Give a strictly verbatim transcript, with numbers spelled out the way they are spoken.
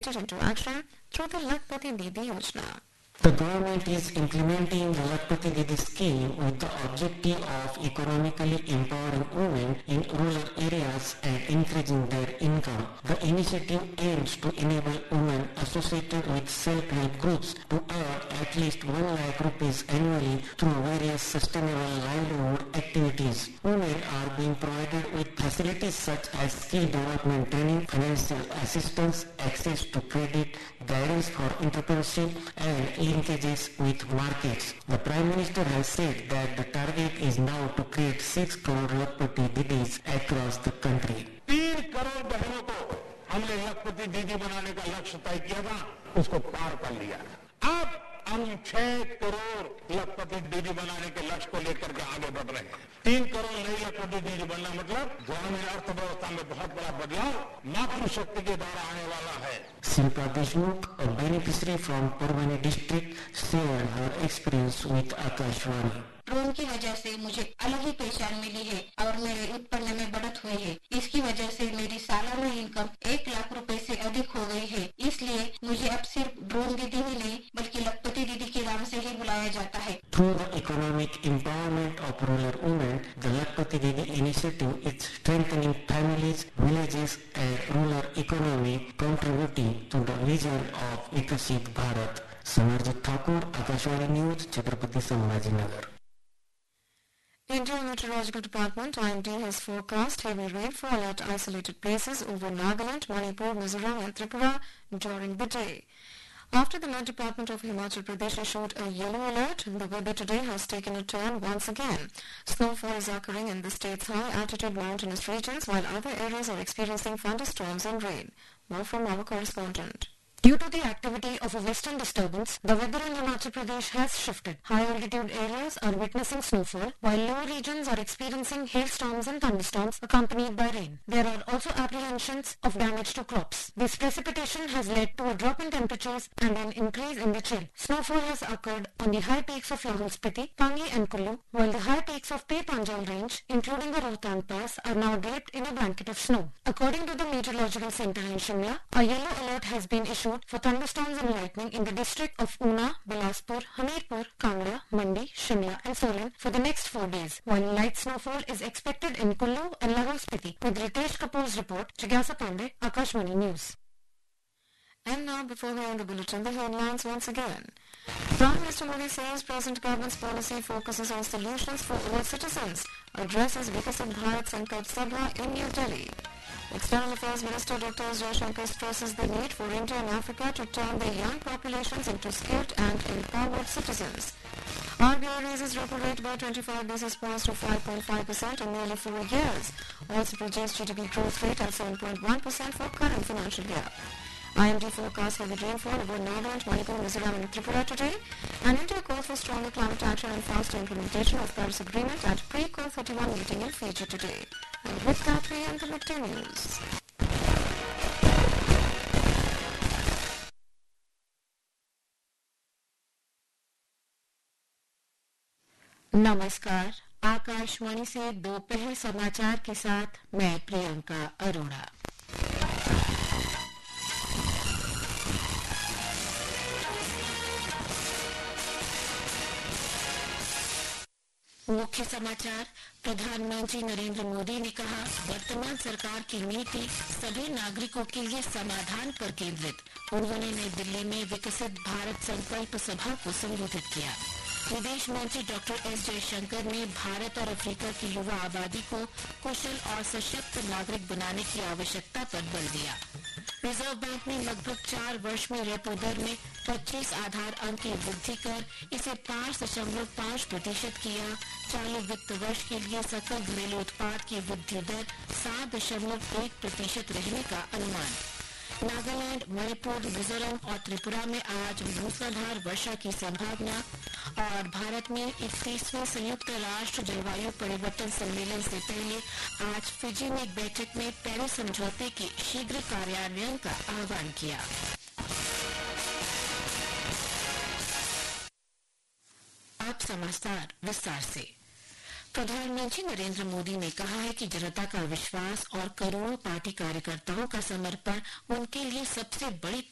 put into action through the Lakpati Didi Yojana. The government is implementing the Lakpati Didi scheme with the objective of economically empowering women in rural areas and increasing their income. The initiative aims to enable women associated with self-help groups to earn at least one lakh rupees annually through various sustainable livelihood activities. Women are being provided with facilities such as skill development training, financial assistance, access to credit, guidance for entrepreneurship, and linkages with markets. The Prime Minister has said that the target is now to create six crore Lakpati Didis across the country. तीन करोड़ बहनों को हमने लखपति दीदी बनाने का लक्ष्य तय किया था, उसको पार कर लिया। अब हम छह करोड़ लखपति दीदी बनाने के लक्ष्य को लेकर के आगे बढ़ रहे हैं। तीन करोड़ नई लखपति दीदी बनना मतलब ग्रामीण अर्थव्यवस्था में बहुत बड़ा बदलाव मातृशक्ति के द्वारा आने वाला है। Silpa Deshmukh, a beneficiary from Purvani district, shared her experience with Akashvani. Drone की वजह से मुझे अलग ही पहचान मिली है और मेरे उत्पन्न में बढ़त हुई है। इसकी वजह से मेरी सालाना इनकम एक लाख रुपए से अधिक हो गई है। इसलिए मुझे अब सिर्फ ड्रोन दीदी ही नहीं बल्कि लखपति दीदी के नाम से ही बुलाया जाता है। Through the economic empowerment of rural women, the Lakpati Didi initiative is strengthening families, villages and rural economy, contributing to the vision of Vikasit Bharat. Samarjit Thakur, Akashvani News, Chhatrapati Sambhajinagar. Indian Meteorological Department I M D has forecast heavy rainfall at isolated places over Nagaland, Manipur, Mizoram and Tripura during the day. After the Met Department of Himachal Pradesh issued a yellow alert, the weather today has taken a turn once again. Snowfall is occurring in the state's high-altitude mountainous regions, while other areas are experiencing thunderstorms and rain. More from our correspondent. Due to the activity of a western disturbance, the weather in Himachal Pradesh has shifted. High-altitude areas are witnessing snowfall, while lower regions are experiencing hailstorms and thunderstorms accompanied by rain. There are also apprehensions of damage to crops. This precipitation has led to a drop in temperatures and an increase in the chill. Snowfall has occurred on the high peaks of Lahul Spiti, Pangi and Kullu, while the high peaks of Pe Panjal range, including the Rohtang Pass, are now draped in a blanket of snow. According to the Meteorological Centre in Shimla, a yellow alert has been issued for thunderstorms and lightning in the district of Una, Bilaspur, Hamirpur, Kangra, Mandi, Shimla and Solan for the next four days, while light snowfall is expected in Kullu and Lahul Spiti. With Ritesh Kapoor's report, Jigyasa Pandey, Akashvani News. And now, before we end the bulletin, the headlines once again. Prime Minister Modi says present government's policy focuses on solutions for all citizens, addresses Vikasit Bharat Sankalp Sabha in New Delhi. External Affairs Minister Doctor S. Jaishankar stresses the need for India and Africa to turn their young populations into skilled and empowered citizens. R B I raises repo rate by twenty-five basis points to five point five percent in nearly four years. Also projects G D P growth rate at seven point one percent for current financial year. I M D forecasts heavy rainfall over Nagaland, Manipur, Mizoram and Tripura today. And India calls for stronger climate action and faster implementation of Paris Agreement at pre-COP thirty-one meeting in Fiji today. And with that, we end the midday news. नमस्कार, आकाशवाणी से दोपहर समाचार के साथ मैं प्रियंका अरोड़ा। मुख्य समाचार। प्रधानमंत्री नरेंद्र मोदी ने कहा, वर्तमान सरकार की नीति सभी नागरिकों के लिए समाधान पर केंद्रित। उन्होंने नई दिल्ली में विकसित भारत संकल्प सभा को संबोधित किया। विदेश मंत्री डॉक्टर एस जयशंकर ने भारत और अफ्रीका की युवा आबादी को कुशल और सशक्त नागरिक बनाने की आवश्यकता पर बल दिया। रिजर्व बैंक ने लगभग चार वर्ष में रेपो दर में पच्चीस आधार अंक की वृद्धि कर इसे पाँच दशमलव पाँच प्रतिशत किया। चालू वित्त वर्ष के लिए सकल घरेलू उत्पाद की वृद्धि दर सात दशमलव एक प्रतिशत रहने का अनुमान। नागालैंड, मणिपुर, मिजोरम और त्रिपुरा में आज मूसलाधार वर्षा की संभावना। और भारत में इकतीसवें संयुक्त राष्ट्र जलवायु परिवर्तन सम्मेलन से पहले आज फिजी में एक बैठक में पेरिस समझौते के शीघ्र कार्यान्वयन का आह्वान किया। अब समाचार विस्तार से। प्रधानमंत्री नरेंद्र मोदी ने कहा है कि जनता का विश्वास और करोड़ों पार्टी कार्यकर्ताओं का समर्पण उनके लिए सबसे बड़ी